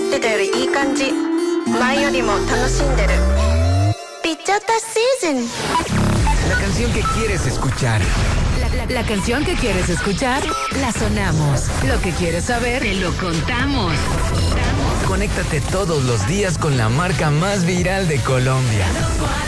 ってたよりいい感じ。前よりも楽しんでる。ピチャタシーズン。 La canción que quieres escuchar. La canción que quieres escuchar, la sonamos. Lo que quieres saber, te lo contamos. Conéctate todos los días con la marca más viral de Colombia.